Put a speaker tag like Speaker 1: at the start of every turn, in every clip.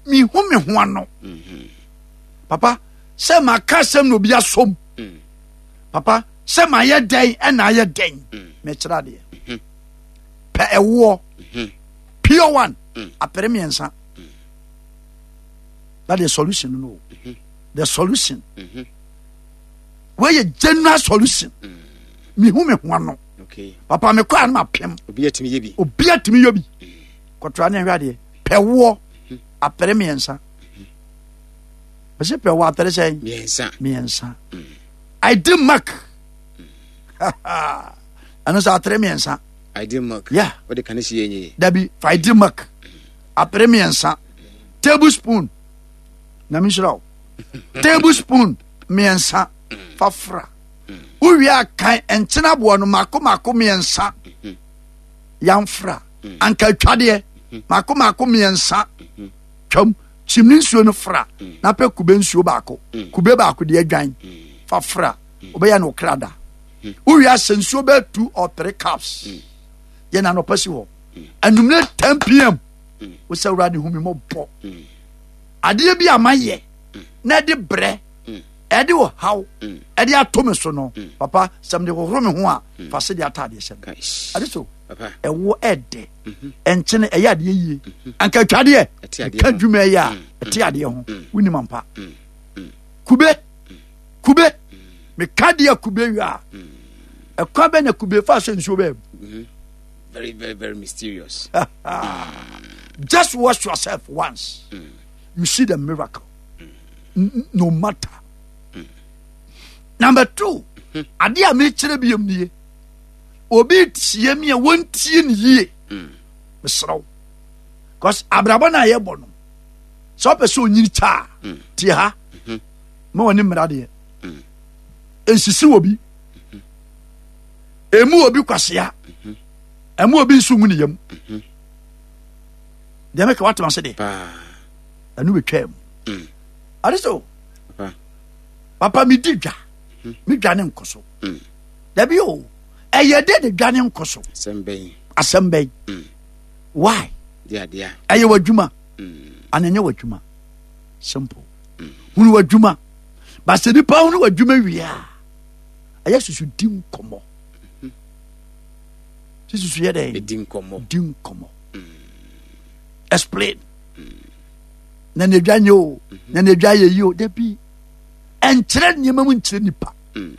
Speaker 1: me hu me ho ano papa se maka sem no bia som papa se ma ye den e na ye den me kira de pe ewo pure one apere miensa that the solution no the solution where your general solution me hu me ho ano papa me kwa na mapem obi atimi yobi kotra na hwa de pe wo apere miensa bese pe wo apere say miensa I did mark ano sa apere miensa
Speaker 2: I did mark
Speaker 1: yeah
Speaker 2: what the can see yenye
Speaker 1: dabi I did mark apere miensa tablespoon na mi shiraw tablespoon miensa fafra uwi akan enchena bo no mako miensa yamfra anka twade mako miensa twam chimni nsuo no fra na pe kube nsuo baako kube baako de adwan fafra obeya no krada uwi asensuo be 2 or 3 cups ye na no pasi ho anumne 10 pm wo se urade humi mo bo ade bi amaye na de bre ede wo haw ede atome so no papa sam de hohoro me ho a fa se de atade se ade so papa ewo ede enchene eya de yie anka twade ka dwuma ya ete ade ho wuni mampa kube me kade kube wi a kwa be na kube fa se nsuo be
Speaker 2: very very very mysterious
Speaker 1: just wash yourself once you see the miracle no matter number 2 ade a me kire biam nie obi tie me won tie ne yie mesraw cause abrabo na ye bono so person onyiri cha tie ha ma woni mrade ensisi obi emu obi kwasea emu obi nsungu ne yam de make what man say de anu betwam ariso papa mi didwa mi dwane nkoso dabi o eye de dwane nkoso asembei why
Speaker 2: dia
Speaker 1: eye wadwuma anenye wadwuma simple hunu wadwuma ba se nipa hunu wadwuma wia eye susu dim komo susu ye de
Speaker 2: dim komo
Speaker 1: explain na ne dwane o na ne dwaye yi o dabi enkyere nyema mu nkyere nipa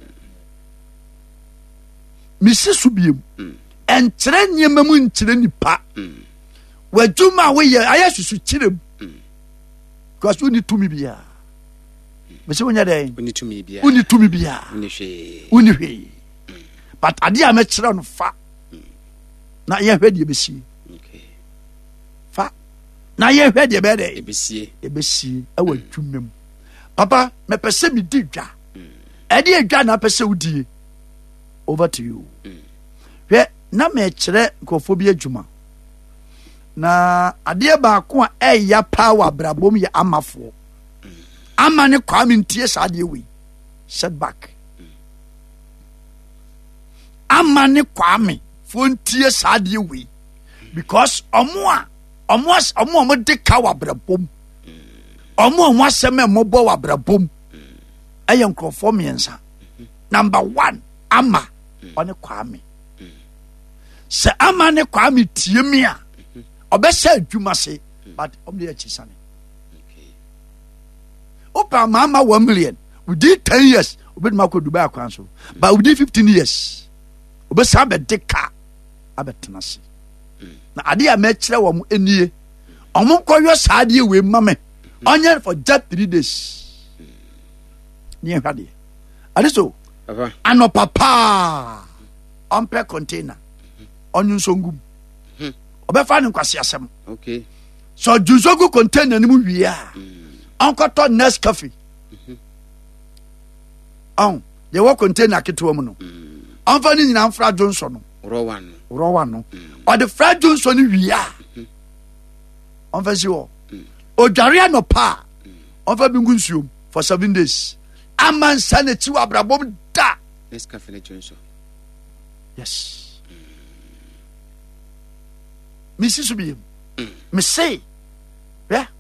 Speaker 1: misi subiem enkyere nyema mu nkyere nipa wadwuma we ye aya susu kyerem because we need to me bia misi wonya dey
Speaker 2: we need to me bia
Speaker 1: uni hwe but ade a me kyere no fa na ye hwe de besi fa na ye hwe de be de ebesi awadwumem papa me pese mi didwa ade adwa na pese udie over to you hwe na me kyere nkofo bi adwuma na ade ba ko a eya power brabom ye amafo amane kwame ntie saade we setback amane kwame fo ntie saade we because omo de kawa brabom omo aseme mobo wa brabom eye nkrofo miensa number 1 ama one kwame se ama ne kwame tie mi a obesa adwuma se but omde ya chisane opa mama 1 million we did 10 years obi ma ko Dubai akwan so but we did 15 years obesa be de ka abetena se na ade a me kire wo mo enie omo koyo saade we mame onye for just 3 days ni hwade ade so ano papa ampe container onyu songum obefa ne kwase asem
Speaker 2: okay
Speaker 1: so juzogu container ni mu wia onkoto next coffee they wo container ketewa mu no onfa ni nyina mfra Johnson no raw one no or the Fred Johnson ni wia onfa si wo odware no pa onfa bi ngunsuom for 7 days aman saneti wa brabom da
Speaker 2: next coffee Johnson
Speaker 1: yes Mrs. Subim me say yeah